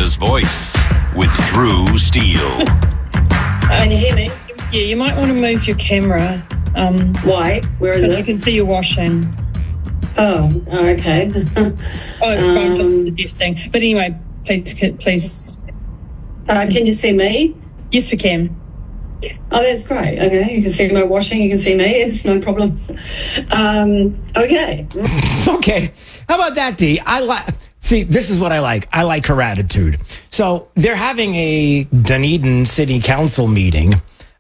Florida's Voice with Drew Steele. Can you hear me? Yeah, you might want to move your camera. Why? Where is it? I can see you washing. Oh, okay. I'm just suggesting. But anyway, please. Can you see me? Yes, we can. Oh, that's great. Okay, you can see my washing. You can see me. It's no problem. Okay. Okay. How about that, Dee? See, this is what I like. I like her attitude. So they're having a Dunedin City Council meeting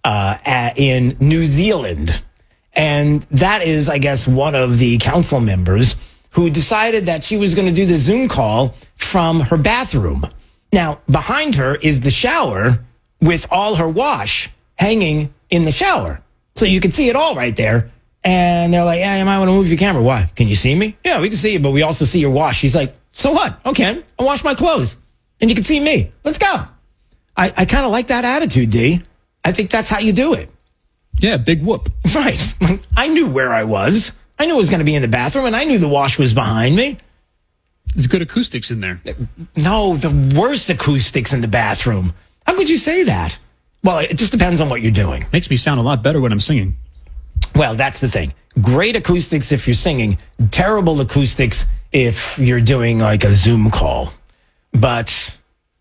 in New Zealand. And that is, I guess, one of the council members who decided that she was going to do the Zoom call from her bathroom. Now, behind her is the shower with all her wash hanging in the shower. So you can see it all right there. And they're like, yeah, you might want to move your camera. Why? Can you see me? Yeah, we can see you, but we also see your wash. She's like, so what? Okay, I'll wash my clothes. And you can see me. Let's go. I kind of like that attitude, D. I think that's how you do it. Yeah, big whoop. Right. I knew where I was. I knew I was going to be in the bathroom, and I knew the wash was behind me. There's good acoustics in there. No, the worst acoustics in the bathroom. How could you say that? Well, it just depends on what you're doing. Makes me sound a lot better when I'm singing. Well, that's the thing. Great acoustics if you're singing. Terrible acoustics if you're doing like a Zoom call. But,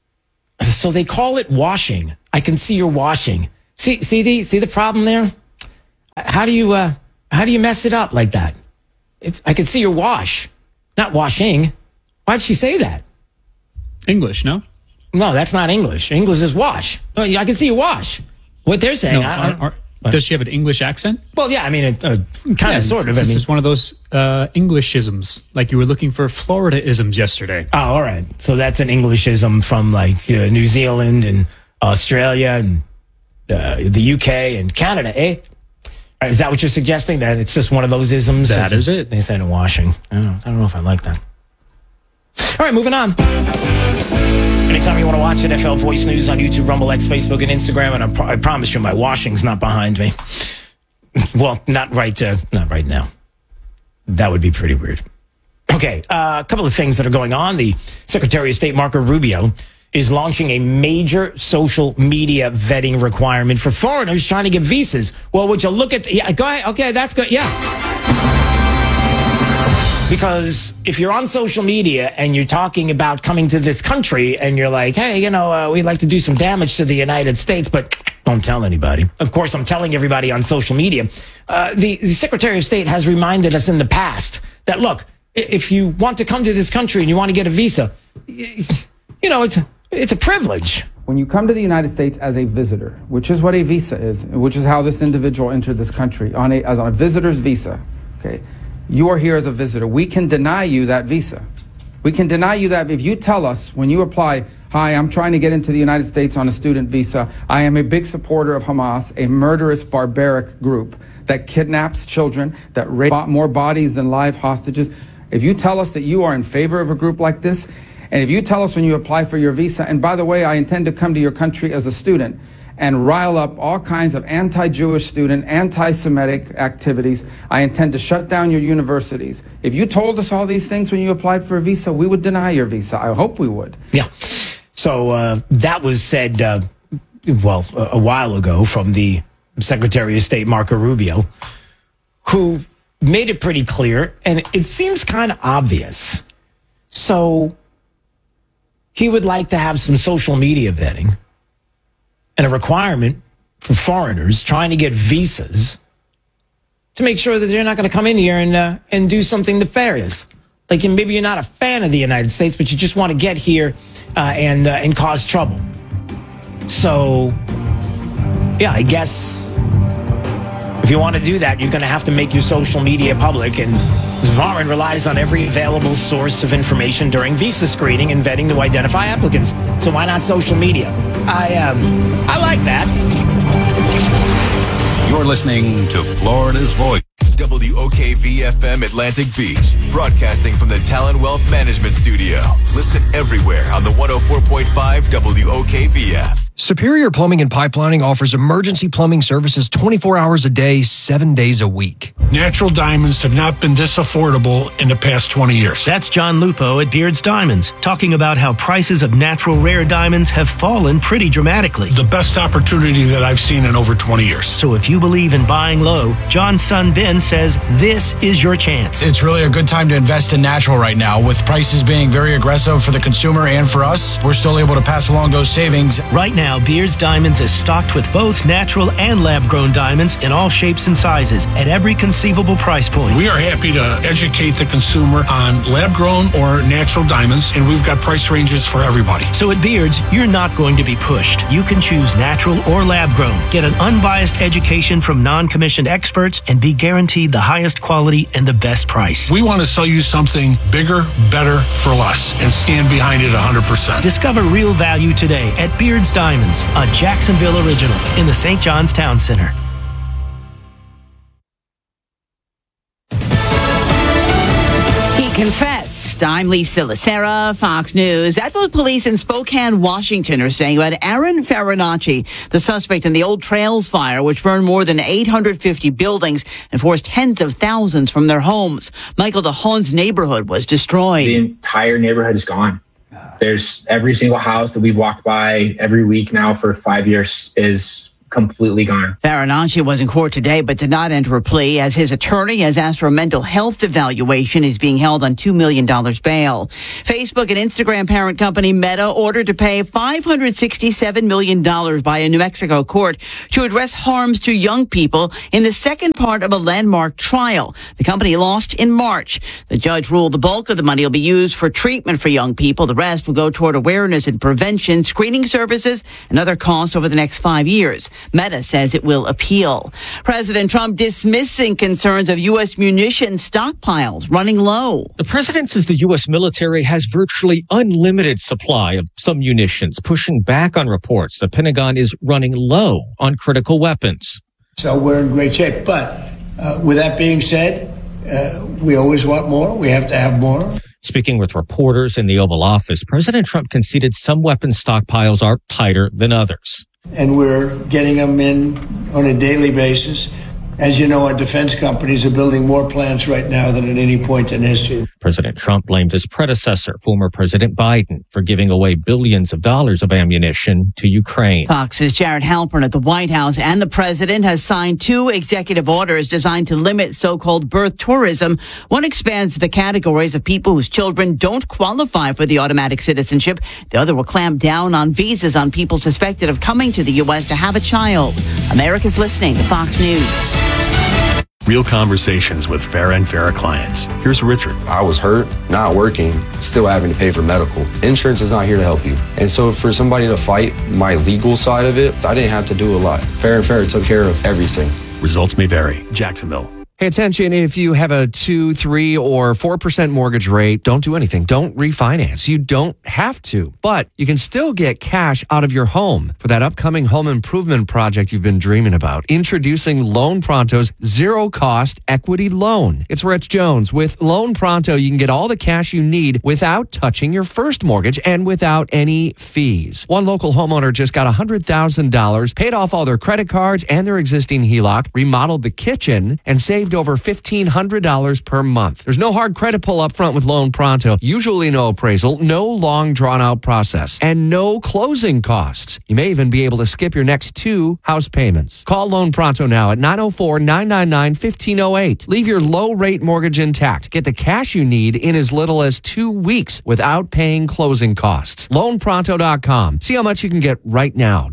so they call it washing. I can see you're washing. See the problem there? How do you mess it up like that? I can see your wash, not washing. Why'd she say that? English, no? No, that's not English. English is wash. Oh, I can see you wash. What they're saying. Does she have an English accent? Well, yeah, I mean, kind of, sort of. It's just one of those Englishisms, like you were looking for Florida-isms yesterday. Oh, all right. So that's an Englishism from like New Zealand and Australia and the UK and Canada, eh? Is that what you're suggesting? That it's just one of those isms? That is it. They said washing. I don't know if I like that. All right, moving on. Anytime you want to watch NFL Voice News on YouTube, Rumble, X, Facebook, and Instagram, and I promise you my washing's not behind me. Well, not right now. That would be pretty weird. Okay, a couple of things that are going on. The Secretary of State, Marco Rubio, is launching a major social media vetting requirement for foreigners trying to get visas. Well, would you look at... Yeah, go ahead. Okay, that's good. Yeah. Because if you're on social media and you're talking about coming to this country and you're like, hey, we'd like to do some damage to the United States, but don't tell anybody. Of course, I'm telling everybody on social media. The Secretary of State has reminded us in the past that, look, if you want to come to this country and you want to get a visa, it's a privilege. When you come to the United States as a visitor, which is what a visa is, which is how this individual entered this country, on a visitor's visa, okay, you are here as a visitor. We can deny you that visa. We can deny you that if you tell us when you apply, hi, I'm trying to get into the United States on a student visa. I am a big supporter of Hamas, a murderous, barbaric group that kidnaps children, that rapes more bodies than live hostages. If you tell us that you are in favor of a group like this, and if you tell us when you apply for your visa, and by the way, I intend to come to your country as a student and rile up all kinds of anti-Jewish student, anti-Semitic activities. I intend to shut down your universities. If you told us all these things when you applied for a visa, we would deny your visa. I hope we would. Yeah. So that was said, a while ago from the Secretary of State, Marco Rubio, who made it pretty clear, and it seems kind of obvious. So he would like to have some social media vetting and a requirement for foreigners trying to get visas to make sure that they're not going to come in here and do something nefarious. Like maybe you're not a fan of the United States, but you just want to get here and cause trouble. So, yeah, I guess if you want to do that, you're going to have to make your social media public. And Foreign relies on every available source of information during visa screening and vetting to identify applicants. So why not social media? I like that. You're listening to Florida's Voice. WOKV-FM Atlantic Beach, broadcasting from the Talon Wealth Management Studio. Listen everywhere on the 104.5 WOKV app. Superior Plumbing and Pipelining offers emergency plumbing services 24 hours a day, 7 days a week. Natural diamonds have not been this affordable in the past 20 years. That's John Lupo at Beard's Diamonds, talking about how prices of natural rare diamonds have fallen pretty dramatically. The best opportunity that I've seen in over 20 years. So if you believe in buying low, John's son Ben says this is your chance. It's really a good time to invest in natural right now. With prices being very aggressive for the consumer and for us, we're still able to pass along those savings. Right now, Beard's Diamonds is stocked with both natural and lab-grown diamonds in all shapes and sizes at every conceivable price point. We are happy to educate the consumer on lab-grown or natural diamonds, and we've got price ranges for everybody. So at Beard's, you're not going to be pushed. You can choose natural or lab-grown. Get an unbiased education from non-commissioned experts and be guaranteed the highest quality and the best price. We want to sell you something bigger, better, for less, and stand behind it 100%. Discover real value today at Beard's Diamonds, a Jacksonville original in the St. John's Town Center. He confessed. I'm Lisa Lacera, Fox News. That's what police in Spokane, Washington are saying about Aaron Farinacci, the suspect in the Old Trails fire, which burned more than 850 buildings and forced tens of thousands from their homes. Michael DeHaan's neighborhood was destroyed. The entire neighborhood is gone. There's every single house that we've walked by every week now for 5 years is completely gone. Farinacci was in court today but did not enter a plea as his attorney has asked for a mental health evaluation. He's being held on $2 million bail. Facebook and Instagram parent company Meta ordered to pay $567 million by a New Mexico court to address harms to young people in the second part of a landmark trial. The company lost in March. The judge ruled the bulk of the money will be used for treatment for young people. The rest will go toward awareness and prevention, screening services, and other costs over the next 5 years. Meta says it will appeal. President Trump dismissing concerns of U.S. munition stockpiles running low. The president says the U.S. military has virtually unlimited supply of some munitions, pushing back on reports the Pentagon is running low on critical weapons. So we're in great shape. But with that being said, we always want more. We have to have more. Speaking with reporters in the Oval Office, President Trump conceded some weapons stockpiles are tighter than others. And we're getting them in on a daily basis. As you know, our defense companies are building more plants right now than at any point in history. President Trump blamed his predecessor, former President Biden, for giving away billions of dollars of ammunition to Ukraine. Fox's Jared Halpern at the White House and the president has signed 2 executive orders designed to limit so-called birth tourism. One expands the categories of people whose children don't qualify for the automatic citizenship. The other will clamp down on visas on people suspected of coming to the U.S. to have a child. America's listening to Fox News. Real conversations with Farah and Farah clients. Here's Richard. I was hurt, not working, still having to pay for medical. Insurance is not here to help you. And so for somebody to fight my legal side of it, I didn't have to do a lot. Farah and Farah took care of everything. Results may vary. Jacksonville. Hey, attention, if you have a 2, 3, or 4% mortgage rate, don't do anything. Don't refinance. You don't have to, but you can still get cash out of your home for that upcoming home improvement project you've been dreaming about. Introducing Loan Pronto's zero-cost equity loan. It's Rich Jones. With Loan Pronto, you can get all the cash you need without touching your first mortgage and without any fees. One local homeowner just got $100,000, paid off all their credit cards and their existing HELOC, remodeled the kitchen, and saved over $1,500 per month. There's no hard credit pull up front with Loan Pronto. Usually no appraisal, no long drawn out process, and no closing costs. You may even be able to skip your next 2 house payments. Call Loan Pronto now at 904-999-1508. Leave your low rate mortgage intact. Get the cash you need in as little as 2 weeks without paying closing costs. LoanPronto.com. See how much you can get right now.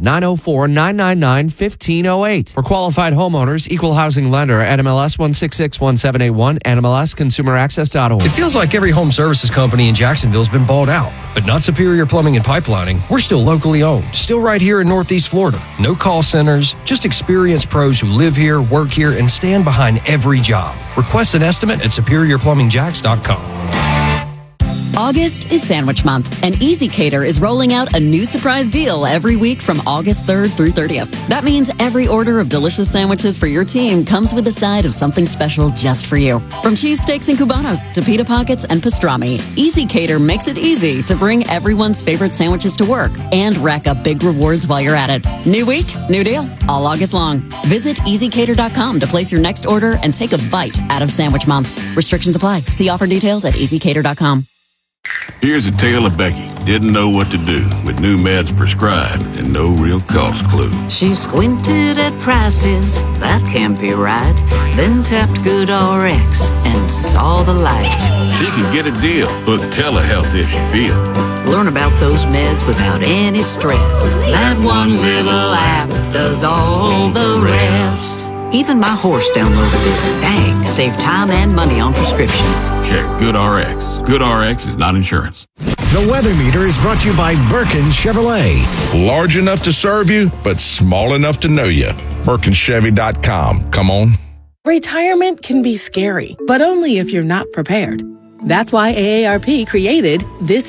904-999-1508. For qualified homeowners, equal housing lender at MLS 1661781 and MLSConsumerAccess.org. It feels like every home services company in Jacksonville has been bought out, but not Superior Plumbing and Pipelining. We're still locally owned, still right here in Northeast Florida. No call centers, just experienced pros who live here, work here, and stand behind every job. Request an estimate at SuperiorPlumbingJacks.com. August is Sandwich Month, and Easy Cater is rolling out a new surprise deal every week from August 3rd through 30th. That means every order of delicious sandwiches for your team comes with a side of something special just for you. From cheesesteaks and cubanos to pita pockets and pastrami, Easy Cater makes it easy to bring everyone's favorite sandwiches to work and rack up big rewards while you're at it. New week, new deal, all August long. Visit easycater.com to place your next order and take a bite out of Sandwich Month. Restrictions apply. See offer details at easycater.com. Here's a tale of Becky. Didn't know what to do with new meds prescribed and no real cost clue. She squinted at prices, that can't be right. Then tapped GoodRx and saw the light. She can get a deal. Book telehealth if she feels. Learn about those meds without any stress. That one little app does all the rest. Even my horse downloaded it. Dang, save time and money on prescriptions. Check GoodRx. GoodRx is not insurance. The Weather Meter is brought to you by Birkin Chevrolet. Large enough to serve you, but small enough to know you. BirkinChevy.com. Come on. Retirement can be scary, but only if you're not prepared. That's why AARP created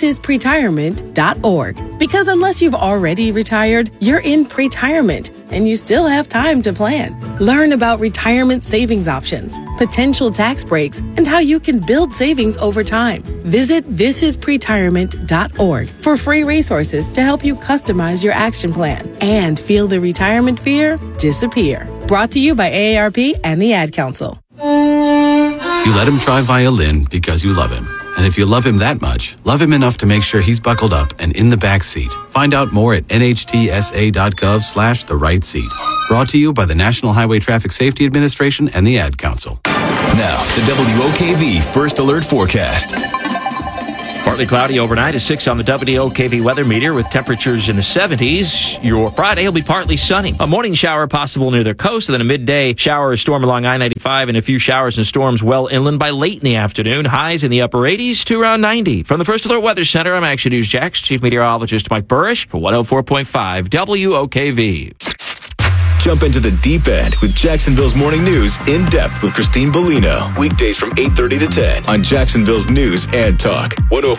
thisispretirement.org. Because unless you've already retired, you're in pretirement and you still have time to plan. Learn about retirement savings options, potential tax breaks, and how you can build savings over time. Visit thisispretirement.org for free resources to help you customize your action plan and feel the retirement fear disappear. Brought to you by AARP and the Ad Council. You let him try violin because you love him. And if you love him that much, love him enough to make sure he's buckled up and in the back seat. Find out more at nhtsa.gov/the right seat. Brought to you by the National Highway Traffic Safety Administration and the Ad Council. Now, the WOKV First Alert Forecast. Partly cloudy overnight, a 6 on the WOKV weather meter with temperatures in the 70s. Your Friday will be partly sunny. A morning shower possible near the coast, and then a midday shower or storm along I-95 and a few showers and storms well inland by late in the afternoon. Highs in the upper 80s to around 90. From the First Alert Weather Center, I'm Action News Jax Chief Meteorologist Mike Burrish for 104.5 WOKV. Jump into the deep end with Jacksonville's Morning News in depth with Christine Bellino. Weekdays from 8:30 to 10 on Jacksonville's News and Talk.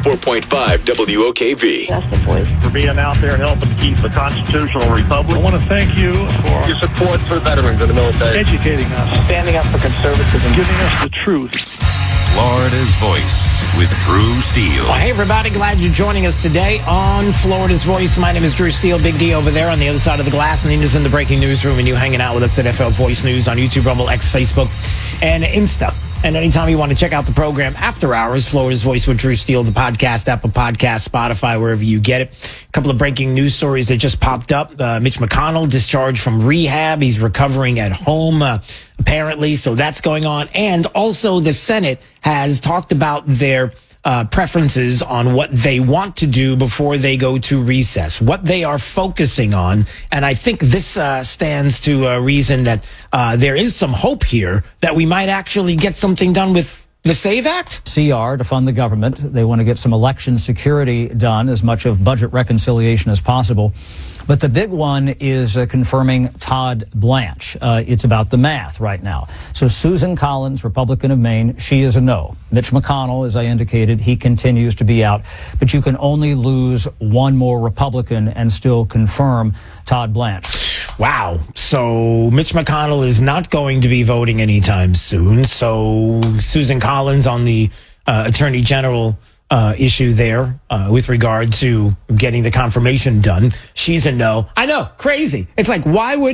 104.5 WOKV. That's the voice. For being out there helping keep the constitutional republic. I want to thank you for your support for veterans in the military. Educating us. Standing up for conservatism. Giving us the truth. Florida's Voice with Drew Steele. Well, hey, everybody. Glad you're joining us today on Florida's Voice. My name is Drew Steele. Big D over there on the other side of the glass. Nina's in the breaking newsroom, and you hanging out with us at FL Voice News on YouTube, Rumble, X, Facebook, and Insta. And anytime you want to check out the program after hours, Florida's Voice with Drew Steele, the podcast, Apple Podcast, Spotify, wherever you get it. A couple of breaking news stories that just popped up. Mitch McConnell discharged from rehab. He's recovering at home, apparently. So that's going on. And also the Senate has talked about their preferences on what they want to do before they go to recess, what they are focusing on. And I think this stands to reason that there is some hope here that we might actually get something done with the SAVE Act? CR to fund the government. They want to get some election security done, as much of budget reconciliation as possible. But the big one is confirming Todd Blanche. It's about the math right now. So Susan Collins, Republican of Maine, she is a no. Mitch McConnell, as I indicated, he continues to be out. But you can only lose one more Republican and still confirm Todd Blanche. Wow. So Mitch McConnell is not going to be voting anytime soon. So Susan Collins on the Attorney General issue there with regard to getting the confirmation done. She's a no. I know. Crazy. It's like, why would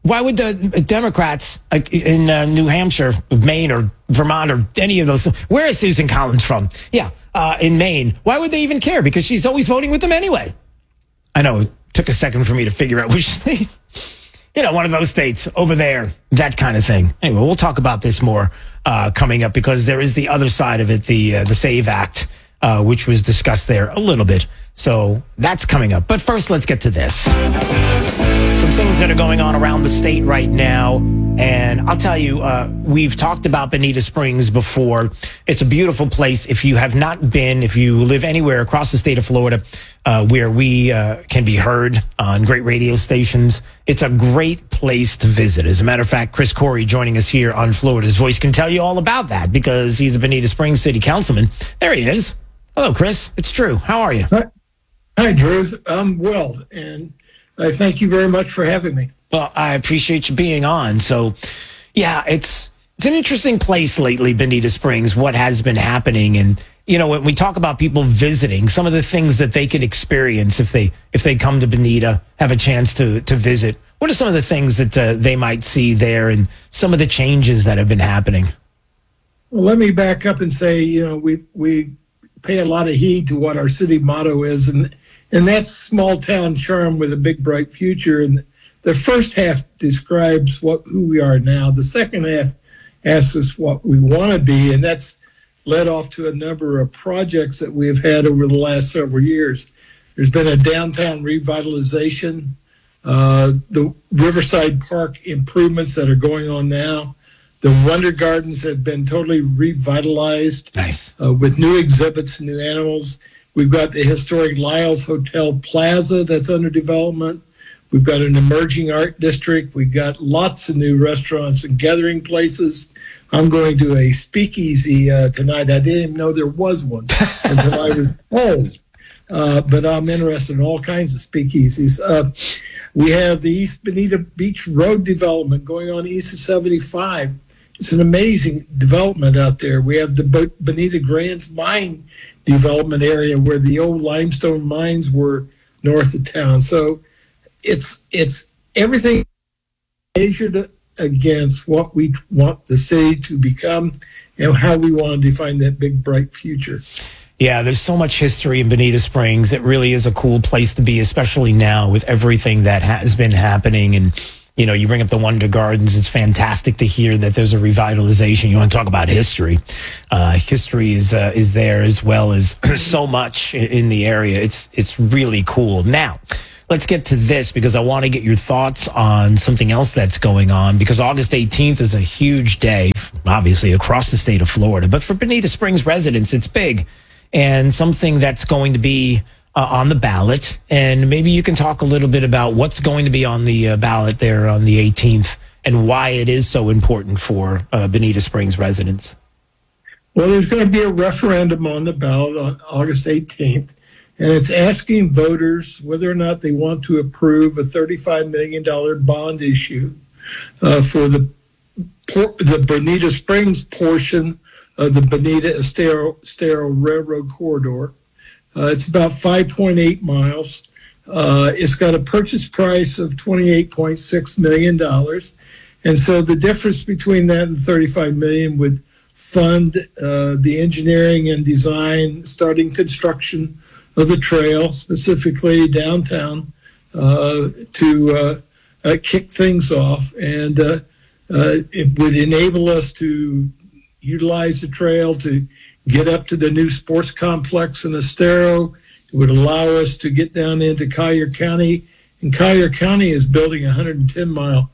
the Democrats in New Hampshire, Maine, or Vermont, or any of those? Where is Susan Collins from? Yeah, in Maine. Why would they even care? Because she's always voting with them anyway. I know. It took a second for me to figure out which state. You know, one of those states over there, that kind of thing. Anyway, we'll talk about this more coming up, because there is the other side of it, the SAVE Act, which was discussed there a little bit. So that's coming up. But first, let's get to this. Some things that are going on around the state right now. And I'll tell you, we've talked about Bonita Springs before. It's a beautiful place. If you have not been, if you live anywhere across the state of Florida where we can be heard on great radio stations, it's a great place to visit. As a matter of fact, Chris Corey, joining us here on Florida's Voice, can tell you all about that, because he's a Bonita Springs city councilman. There he is. Hello, Chris. It's Drew. How are you? Hi, Drew. I'm well, and I thank you very much for having me. Well, I appreciate you being on. So, yeah, it's an interesting place lately, Bonita Springs, what has been happening. And, when we talk about people visiting, some of the things that they could experience if they come to Bonita, have a chance to visit, what are some of the things that they might see there and some of the changes that have been happening? Well, let me back up and say, we pay a lot of heed to what our city motto is, and that's small town charm with a big, bright future. And the first half describes who we are now. The second half asks us what we want to be, and that's led off to a number of projects that we have had over the last several years. There's been a downtown revitalization, the Riverside Park improvements that are going on now. The Wonder Gardens have been totally revitalized. Nice. With new exhibits, new animals. We've got the historic Lyles Hotel Plaza that's under development. We've got an emerging art district. We've got lots of new restaurants and gathering places. I'm going to a speakeasy tonight. I didn't even know there was one until I was told. But I'm interested in all kinds of speakeasies. We have the East Bonita Beach Road development going on east of 75. It's an amazing development out there. We have the Bonita Grands Mine development area where the old limestone mines were north of town. So it's everything measured against what we want the city to become and how we want to define that big, bright future. Yeah, there's so much history in Bonita Springs. It really is a cool place to be, especially now with everything that has been happening. And, you bring up the Wonder Gardens. It's fantastic to hear that there's a revitalization. You want to talk about history. History is there as well as so much in the area. It's really cool. Now, let's get to this because I want to get your thoughts on something else that's going on because August 18th is a huge day, obviously, across the state of Florida. But for Bonita Springs residents, it's big. And something that's going to be on the ballot. And maybe you can talk a little bit about what's going to be on the ballot there on the 18th and why it is so important for Bonita Springs residents. Well, there's going to be a referendum on the ballot on August 18th, and it's asking voters whether or not they want to approve a $35 million bond issue for the Bonita Springs portion of the Bonita Estero Railroad Corridor. It's about 5.8 miles. It's got a purchase price of $28.6 million. And so the difference between that and $35 million would fund the engineering and design, starting construction of the trail, specifically downtown, to kick things off. And it would enable us to utilize the trail to get up to the new sports complex in Estero. It would allow us to get down into Collier County. And Collier County is building a 110-mile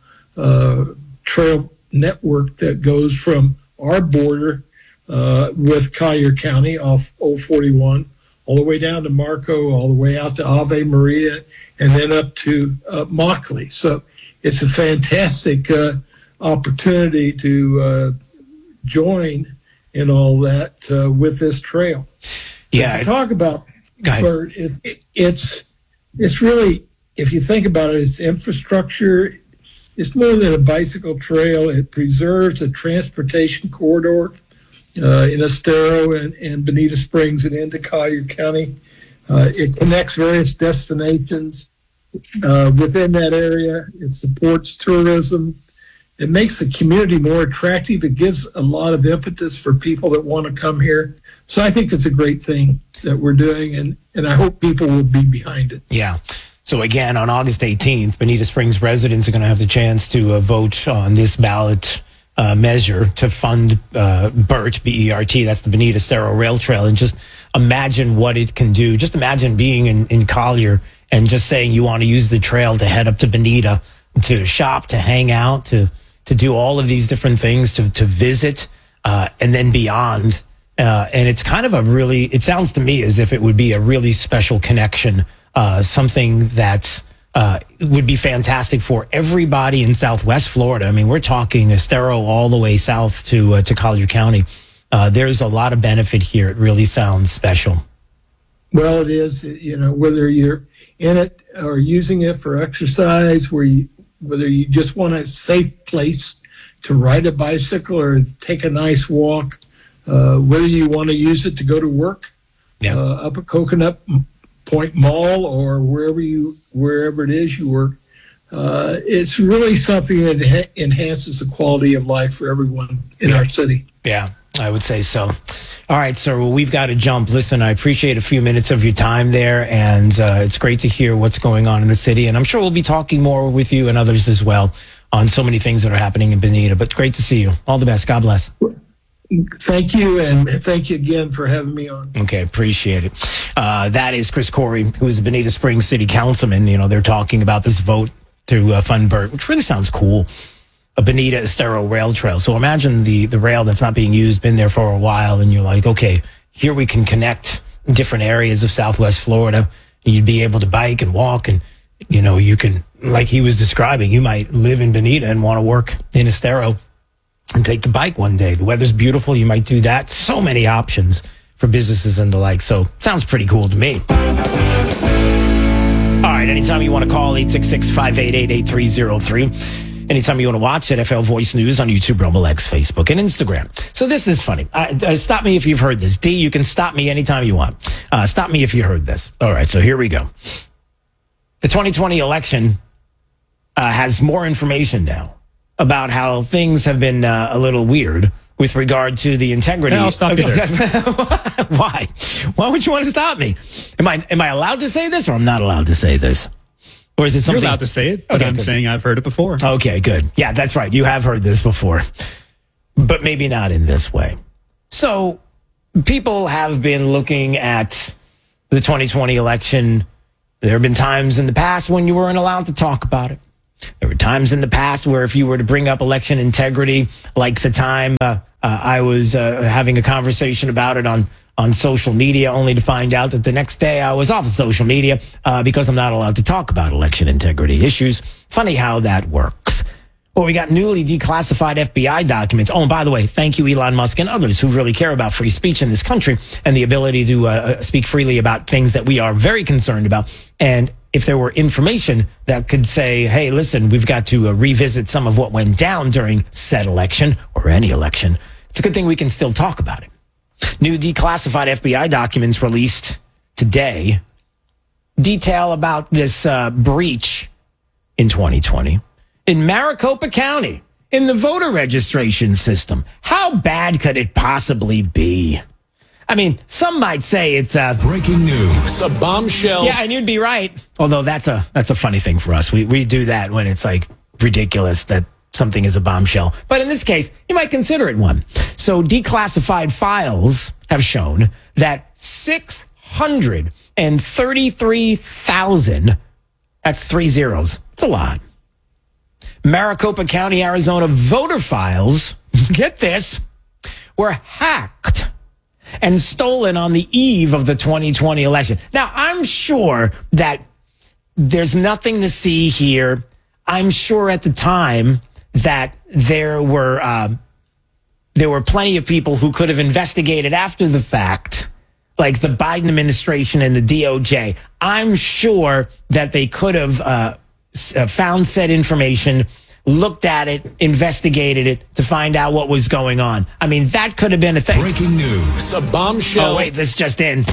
trail network that goes from our border with Collier County off Old 41 all the way down to Marco, all the way out to Ave Maria, and then up to Mockley. So it's a fantastic opportunity to join in all that with this trail. Yeah, talk about Bert. It's really, if you think about it, it's infrastructure. It's more than a bicycle trail. It preserves a transportation corridor in Estero and Bonita Springs and into Collier County. It connects various destinations within that area. It supports tourism. It makes the community more attractive. It gives a lot of impetus for people that want to come here. So I think it's a great thing that we're doing, and I hope people will be behind it. Yeah. So again, on August 18th, Bonita Springs residents are going to have the chance to vote on this ballot measure to fund BERT, B-E-R-T, that's the Bonita Estero Rail Trail, and just imagine what it can do. Just imagine being in Collier and just saying you want to use the trail to head up to Bonita, to shop, to hang out, to do all of these different things, to visit, and then beyond. And it's kind of it sounds to me as if it would be a really special connection, something that would be fantastic for everybody in Southwest Florida. I mean, we're talking Estero all the way south to Collier County. There's a lot of benefit here. It really sounds special. well it is, whether you're in it or using it for exercise, whether you just want a safe place to ride a bicycle or take a nice walk, whether you want to use it to go to work up at Coconut Point Mall or wherever it is you work. It's really something that enhances the quality of life for everyone in our city. Yeah, I would say so. All right, sir. Well, we've got to jump. Listen, I appreciate a few minutes of your time there, and it's great to hear what's going on in the city. And I'm sure we'll be talking more with you and others as well on so many things that are happening in Bonita. But great to see you. All the best. God bless. Thank you, and thank you again for having me on. Okay, appreciate it. That is Chris Corey, who is the Bonita Springs City Councilman. They're talking about this vote to fund BERT, which really sounds cool. A Bonita Estero rail trail. So imagine the rail that's not being used, been there for a while, and you're like, okay, here we can connect different areas of Southwest Florida. And you'd be able to bike and walk, and you can, like he was describing, you might live in Bonita and want to work in Estero and take the bike one day. The weather's beautiful. You might do that. So many options for businesses and the like. So sounds pretty cool to me. All right. Anytime you want to call, 866-588-8303. Anytime you want to watch NFL Voice News on YouTube, Rumble X, Facebook, and Instagram. So this is funny. Stop me if you've heard this. D, you can stop me anytime you want. Stop me if you heard this. All right. So here we go. The 2020 election has more information now about how things have been a little weird with regard to the integrity. I'll stop you there. Why? Why would you want to stop me? Am I allowed to say this, or I'm not allowed to say this? Or is it something? You're allowed to say it, but I'm saying I've heard it before. Okay, good. Yeah, that's right. You have heard this before, but maybe not in this way. So people have been looking at the 2020 election. There have been times in the past when you weren't allowed to talk about it. There were times in the past where if you were to bring up election integrity, like the time I was having a conversation about it on social media, only to find out that the next day I was off of social media because I'm not allowed to talk about election integrity issues. Funny how that works. Well, we got newly declassified FBI documents. Oh, and by the way, thank you, Elon Musk and others who really care about free speech in this country and the ability to speak freely about things that we are very concerned about. And if there were information that could say, hey, listen, we've got to revisit some of what went down during said election or any election, it's a good thing we can still talk about it. New declassified FBI documents released today detail about this breach in 2020 in Maricopa County in the voter registration system. How bad could it possibly be? I mean, some might say it's breaking news, a bombshell. Yeah, and you'd be right. Although that's a funny thing for us. We do that when it's like ridiculous that something is a bombshell. But in this case, you might consider it one. So declassified files have shown that 633,000, that's 3 zeros. It's a lot. Maricopa County, Arizona voter files, get this, were hacked and stolen on the eve of the 2020 election. Now, I'm sure that there's nothing to see here. I'm sure at the time that there were plenty of people who could have investigated after the fact, like the Biden administration and the DOJ. I'm sure that they could have found said information, looked at it, investigated it to find out what was going on. I mean, that could have been a thing. Breaking news, a bombshell. Oh, wait, this just in.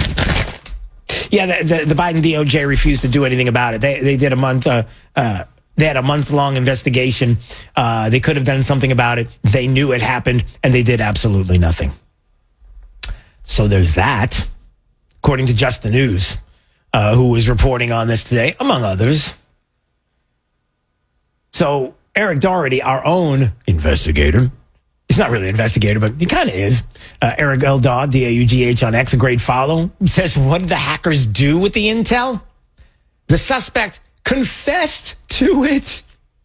Yeah, the Biden DOJ refused to do anything about it. They did a month. They had a month-long investigation. They could have done something about it. They knew it happened, and they did absolutely nothing. So there's that, according to Just the News, who was reporting on this today, among others. So Eric Doherty, our own investigator, he's not really an investigator, but he kind of is. Eric L. Daugh, D-A-U-G-H on X, a great follow, says, what did the hackers do with the intel? The suspect confessed to it.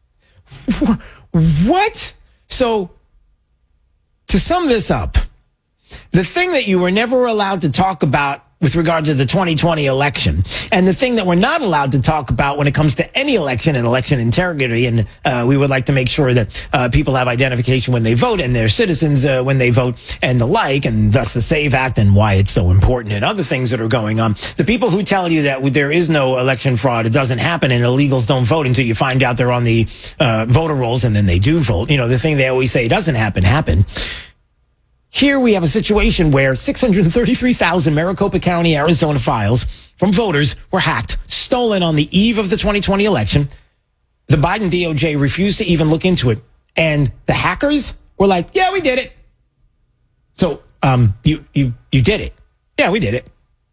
What? So, to sum this up, the thing that you were never allowed to talk about with regard to the 2020 election. And the thing that we're not allowed to talk about when it comes to any election and election integrity, and we would like to make sure that people have identification when they vote and they're citizens when they vote and the like, and thus the SAVE Act and why it's so important and other things that are going on. The people who tell you that there is no election fraud, it doesn't happen, and illegals don't vote until you find out they're on the voter rolls and then they do vote. You know, the thing they always say doesn't happen. Here we have a situation where 633,000 Maricopa County, Arizona files from voters were hacked, stolen on the eve of the 2020 election. The Biden DOJ refused to even look into it. And the hackers were like, yeah, we did it. So, you did it. Yeah, we did it.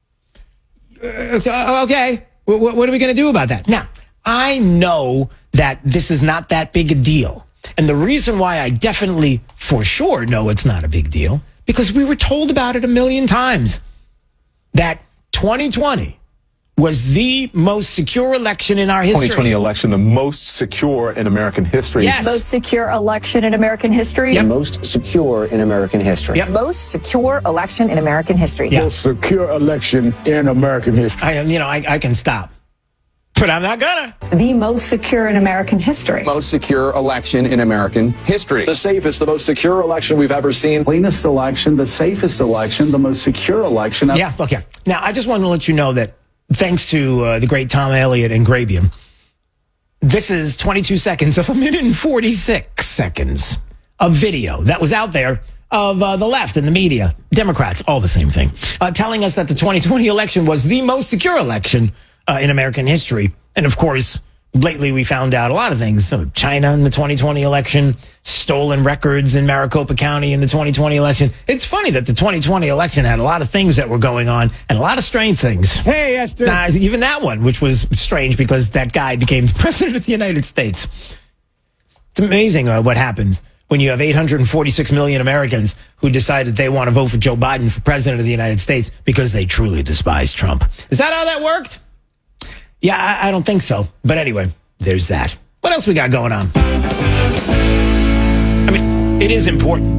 Okay. What are we going to do about that? Now, I know that this is not that big a deal. And the reason why I definitely, for sure, know it's not a big deal, because we were told about it a million times, that 2020 was the most secure election in our history. 2020 election, the most secure in American history. Yes. Most secure election in American history. Yep. Most secure in American history. Yep. Most secure election in American history. Yeah. Most secure election in American history. I can stop, but I'm not gonna. The most secure in American history. Most secure election in American history. The safest, the most secure election we've ever seen. Cleanest election, the safest election, the most secure election. Yeah, okay. Now, I just want to let you know that thanks to the great Tom Elliott and Grabian, this is 22 seconds of 1 minute and 46 seconds of video that was out there of the left and the media, Democrats, all the same thing, telling us that the 2020 election was the most secure election in American history. And of course, lately we found out a lot of things. China in the 2020 election, stolen records in Maricopa County in the 2020 election. It's funny that the 2020 election had a lot of things that were going on and a lot of strange things. Hey, Esther. Even that one, which was strange because that guy became president of the United States. It's amazing what happens when you have 846 million Americans who decide that they want to vote for Joe Biden for president of the United States because they truly despise Trump. Is that how that worked? Yeah, I don't think so. But anyway, there's that. What else we got going on? I mean, it is important.